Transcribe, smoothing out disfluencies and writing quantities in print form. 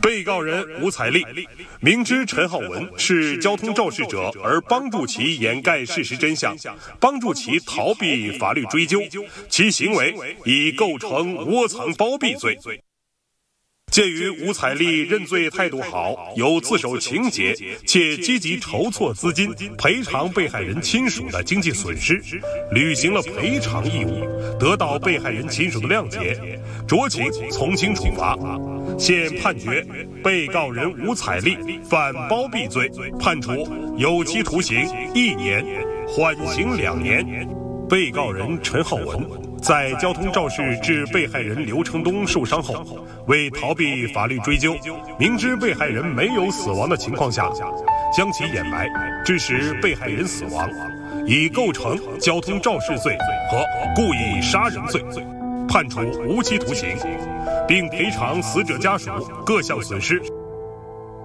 被告人吴彩丽明知陈浩文是交通肇事者而帮助其掩盖事实真相，帮助其逃避法律追究，其行为已构成窝藏包庇罪。鉴于吴彩丽认罪态度好，有自首情节，且积极筹措资金赔偿被害人亲属的经济损失，履行了赔偿义务，得到被害人亲属的谅解，酌情从轻处罚。现判决被告人吴彩丽犯包庇罪，判处有期徒刑1年，缓刑2年。被告人陈浩文在交通肇事致被害人刘成东受伤后，为逃避法律追究，明知被害人没有死亡的情况下，将其掩埋，致使被害人死亡，已构成交通肇事罪和故意杀人罪，判处无期徒刑，并赔偿死者家属各项损失。